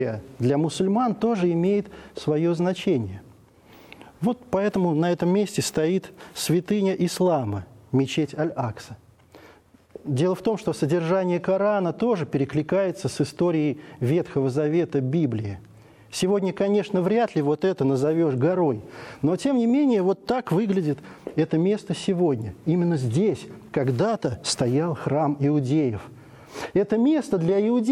для мусульман тоже имеет свое значение. Вот поэтому на этом месте стоит святыня ислама, мечеть Аль-Акса. Дело в том, что содержание Корана тоже перекликается с историей Ветхого Завета Библии. Сегодня, конечно, вряд ли вот это назовешь горой, но, тем не менее, вот так выглядит это место сегодня. Именно здесь когда-то стоял храм иудеев. Это место для иудеев